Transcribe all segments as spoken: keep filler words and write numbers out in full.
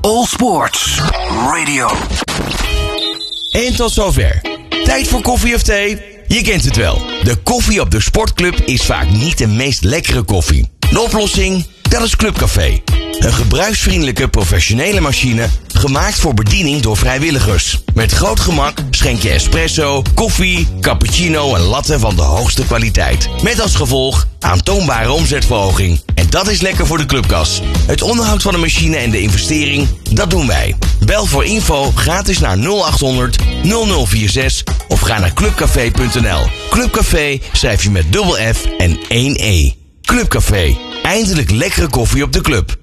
All Sports Radio. En tot zover. Tijd voor koffie of thee? Je kent het wel. De koffie op de sportclub is vaak niet de meest lekkere koffie. De oplossing? Dat is Clubcafé. Een gebruiksvriendelijke professionele machine gemaakt voor bediening door vrijwilligers. Met groot gemak schenk je espresso, koffie, cappuccino en latte van de hoogste kwaliteit. Met als gevolg aantoonbare omzetverhoging. En dat is lekker voor de clubkas. Het onderhoud van de machine en de investering, dat doen wij. Bel voor info gratis naar nul acht honderd nul nul vier zes of ga naar clubcafé punt n l. Clubcafé schrijf je met dubbel F en één E. Clubcafé. Eindelijk lekkere koffie op de club.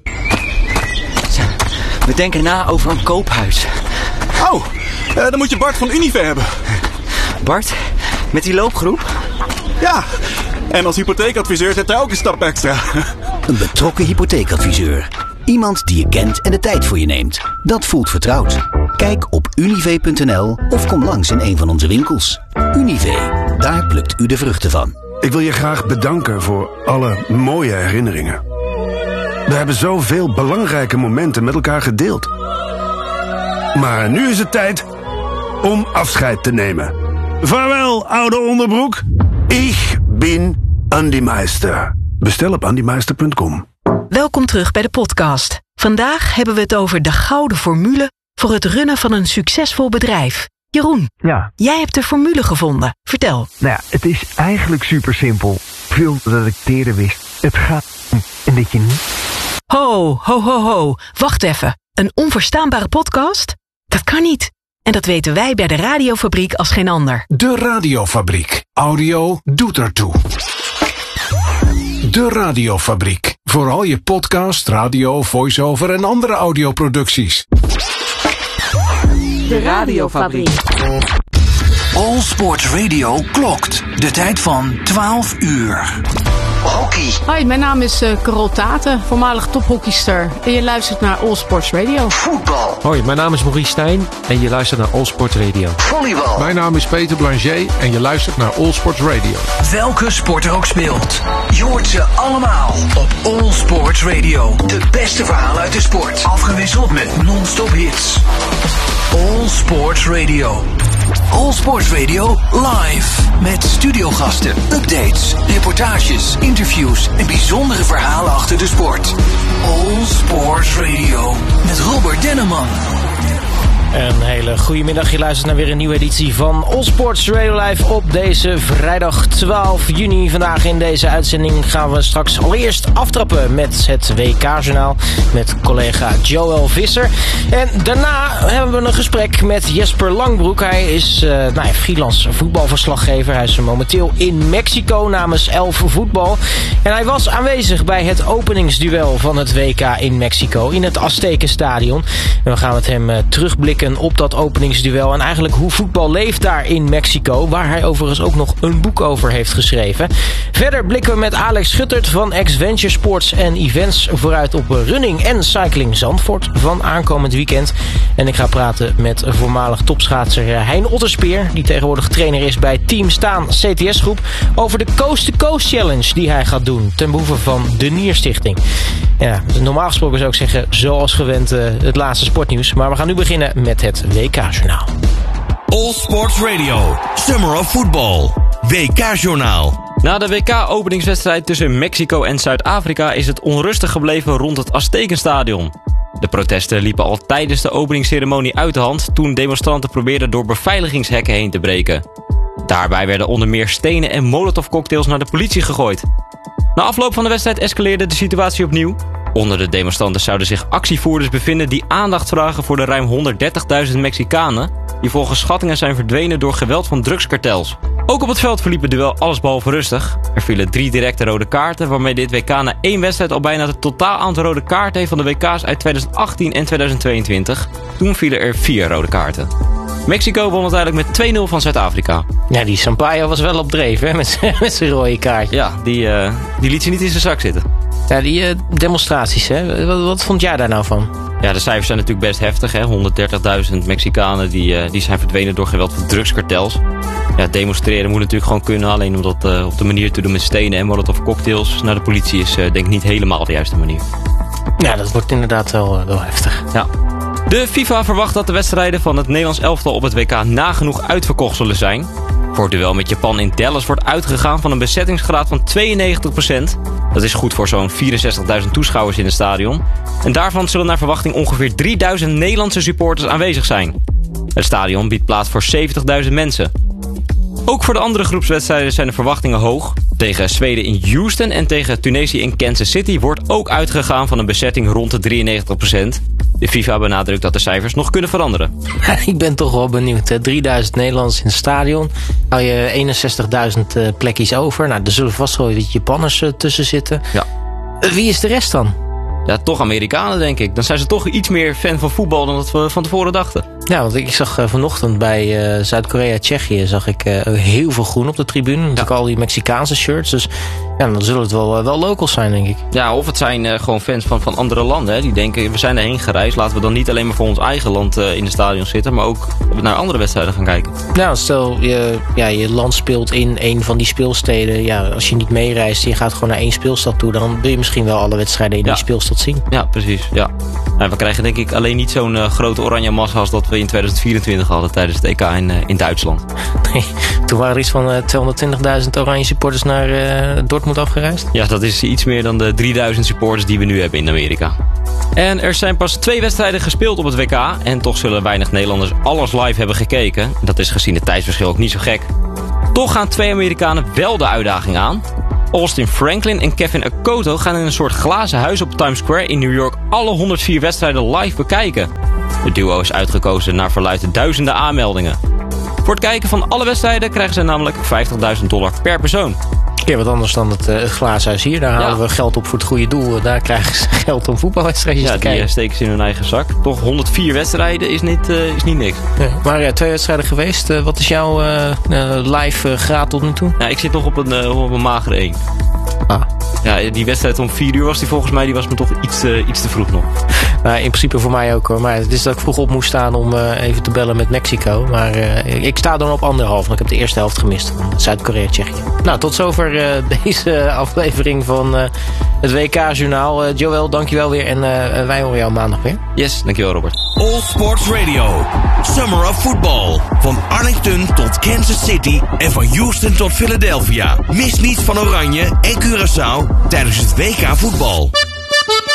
We denken na over een koophuis. Oh, uh, dan moet je Bart van Unive hebben. Bart, met die loopgroep? Ja, en als hypotheekadviseur zit hij ook een stap extra. Een betrokken hypotheekadviseur. Iemand die je kent en de tijd voor je neemt. Dat voelt vertrouwd. Kijk op unive punt n l of kom langs in een van onze winkels. Unive, daar plukt u de vruchten van. Ik wil je graag bedanken voor alle mooie herinneringen. We hebben zoveel belangrijke momenten met elkaar gedeeld. Maar nu is het tijd om afscheid te nemen. Vaarwel, oude onderbroek. Ik ben Andy Meister. Bestel op andy meister punt com. Welkom terug bij de podcast. Vandaag hebben we het over de gouden formule voor het runnen van een succesvol bedrijf. Jeroen, ja. Jij hebt de formule gevonden. Vertel. Nou ja, het is eigenlijk super simpel. Veel dat ik eerder wist. Het gaat om en dat je niet... Ho, ho, ho, ho. Wacht even. Een onverstaanbare podcast? Dat kan niet. En dat weten wij bij de Radiofabriek als geen ander. De Radiofabriek. Audio doet ertoe. De Radiofabriek. Voor al je podcast, radio, voice-over en andere audioproducties. De Radiofabriek. All Sports Radio klokt. De tijd van twaalf uur. Hockey. Hoi, mijn naam is uh, Carol Taten, voormalig tophockeyster. En je luistert naar All Sports Radio. Voetbal. Hoi, mijn naam is Maurice Stijn en je luistert naar All Sports Radio. Volleybal. Mijn naam is Peter Blanchet en je luistert naar All Sports Radio. Welke sport er ook speelt. Je hoort ze allemaal op All Sports Radio. De beste verhalen uit de sport. Afgewisseld met non-stop hits. All Sports Radio. All Sports Radio live. Met studiogasten, updates, reportages, interviews en bijzondere verhalen achter de sport. All Sports Radio. Met Robert Denneman. Een hele goede middag. Je luistert naar weer een nieuwe editie van All Sports Radio Live op deze vrijdag twaalf juni. Vandaag in deze uitzending gaan we straks allereerst aftrappen met het W K-journaal met collega Joël Visser. En daarna hebben we een gesprek met Jesper Langbroek. Hij is uh, nou ja, freelance voetbalverslaggever. Hij is momenteel in Mexico namens Elf Voetbal. En hij was aanwezig bij het openingsduel van het W K in Mexico in het Aztekenstadion. En we gaan met hem uh, terugblikken op dat openingsduel en eigenlijk hoe voetbal leeft daar in Mexico, waar hij overigens ook nog een boek over heeft geschreven. Verder blikken we met Alex Schuttert van X-Venture Sports en Events vooruit op running en cycling Zandvoort van aankomend weekend. En ik ga praten met voormalig topschaatser Hein Otterspeer, die tegenwoordig trainer is bij Team Staan C T S Groep, over de Coast to Coast Challenge die hij gaat doen ten behoeve van de Nierstichting. Ja, normaal gesproken zou ik zeggen, zoals gewend, uh, het laatste sportnieuws. Maar we gaan nu beginnen met het W K-journaal. All Sports Radio. Summer of Football. W K-journaal. Na de W K-openingswedstrijd tussen Mexico en Zuid-Afrika is het onrustig gebleven rond het Aztekenstadion. De protesten liepen al tijdens de openingsceremonie uit de hand toen demonstranten probeerden door beveiligingshekken heen te breken. Daarbij werden onder meer stenen en molotovcocktails naar de politie gegooid. Na afloop van de wedstrijd escaleerde de situatie opnieuw. Onder de demonstranten zouden zich actievoerders bevinden die aandacht vragen voor de ruim honderddertigduizend Mexicanen die volgens schattingen zijn verdwenen door geweld van drugskartels. Ook op het veld verliep het duel allesbehalve rustig. Er vielen drie directe rode kaarten, waarmee dit W K na één wedstrijd al bijna het totaal aantal rode kaarten heeft van de W K's uit tweeduizend achttien en tweeduizend tweeëntwintig. Toen vielen er vier rode kaarten. Mexico won uiteindelijk met twee nul van Zuid-Afrika. Ja, die Sampaio was wel op dreef, hè, met zijn rode kaartje. Ja, die, uh, die liet ze niet in zijn zak zitten. Ja, die uh, demonstraties, hè. Wat, wat vond jij daar nou van? Ja, de cijfers zijn natuurlijk best heftig, hè. honderddertigduizend Mexicanen die, uh, die zijn verdwenen door geweld van drugskartels. Ja, demonstreren moet natuurlijk gewoon kunnen, alleen om dat uh, op de manier te doen met stenen en molotov cocktails naar de politie is uh, denk ik niet helemaal de juiste manier. Ja, dat wordt inderdaad wel, uh, wel heftig. Ja. De FIFA verwacht dat de wedstrijden van het Nederlands elftal op het W K nagenoeg uitverkocht zullen zijn. Voor het duel met Japan in Dallas wordt uitgegaan van een bezettingsgraad van tweeënnegentig procent. Dat is goed voor zo'n vierenzestigduizend toeschouwers in het stadion. En daarvan zullen naar verwachting ongeveer drieduizend Nederlandse supporters aanwezig zijn. Het stadion biedt plaats voor zeventigduizend mensen. Ook voor de andere groepswedstrijden zijn de verwachtingen hoog. Tegen Zweden in Houston en tegen Tunesië in Kansas City wordt ook uitgegaan van een bezetting rond de drieënnegentig procent. De FIFA benadrukt dat de cijfers nog kunnen veranderen. Ik ben toch wel benieuwd. Hè? drieduizend Nederlanders in het stadion. Hou je eenenzestigduizend uh, plekjes over. Nou, er zullen vast wel wat Japanners uh, tussen zitten. Ja. Uh, wie is de rest dan? Ja, toch Amerikanen, denk ik. Dan zijn ze toch iets meer fan van voetbal dan dat we van tevoren dachten. Ja, want ik zag uh, vanochtend bij uh, Zuid-Korea-Tsjechië zag ik uh, heel veel groen op de tribune. Natuurlijk ja. al die Mexicaanse shirts. Dus ja, dan zullen het wel, uh, wel locals zijn, denk ik. Ja, of het zijn uh, gewoon fans van, van andere landen. Hè. Die denken, we zijn erheen gereisd. Laten we dan niet alleen maar voor ons eigen land uh, in de stadion zitten. Maar ook naar andere wedstrijden gaan kijken. Nou, stel je, ja, je land speelt in een van die speelsteden. Ja, als je niet meereist, je gaat gewoon naar één speelstad toe. Dan wil je misschien wel alle wedstrijden in ja. die speelstad zien. Ja, precies. Ja. Nou, we krijgen denk ik alleen niet zo'n uh, grote oranje massa als dat we in tweeduizend vierentwintig hadden tijdens het E K in, uh, in Duitsland. Nee, toen waren er iets van uh, tweehonderdtwintigduizend oranje supporters naar uh, Dortmund afgereisd. Ja, dat is iets meer dan de drieduizend supporters die we nu hebben in Amerika. En er zijn pas twee wedstrijden gespeeld op het W K. En toch zullen weinig Nederlanders alles live hebben gekeken. Dat is gezien het tijdsverschil ook niet zo gek. Toch gaan twee Amerikanen wel de uitdaging aan. Austin Franklin en Kevin Akoto gaan in een soort glazen huis op Times Square in New York alle honderdvier wedstrijden live bekijken. Het duo is uitgekozen naar verluidt duizenden aanmeldingen. Voor het kijken van alle wedstrijden krijgen ze namelijk vijftigduizend dollar per persoon. Ja, wat anders dan het, uh, het glazenhuis hier. Daar halen ja. we geld op voor het goede doel. Daar krijgen ze geld om voetbalwedstrijdjes ja, te kijken. Ja, die steken ze in hun eigen zak. Toch honderdvier wedstrijden is niet, uh, is niet niks. Nee, maar ja, twee wedstrijden geweest. Uh, wat is jouw uh, uh, live uh, graad tot nu toe? Nou, ik zit nog op een, uh, op een magere één. Ah. Ja, die wedstrijd om vier uur was die volgens mij. Die was me toch iets, uh, iets te vroeg nog. Nou, in principe voor mij ook hoor. Maar het is dat ik vroeg op moest staan om uh, even te bellen met Mexico. Maar uh, ik sta dan op anderhalf. Want ik heb de eerste helft gemist van Zuid-Korea-Tsjechië. Nou, tot zover uh, deze aflevering van uh, het W K-journaal. Uh, Joël, dankjewel weer. En uh, wij horen jou maandag weer. Yes, dankjewel Robert. All Sports Radio. Summer of Football. Van Arlington tot Kansas City en van Houston tot Philadelphia. Mis niets van Oranje en Curaçao tijdens het W K voetbal.